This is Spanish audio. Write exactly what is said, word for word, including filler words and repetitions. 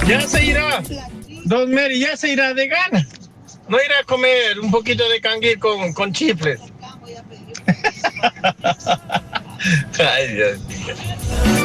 Ya se irá, Don Mary, ya se irá de gana. No irá a comer un poquito de canguil con, con chifles. Ay, Dios mío.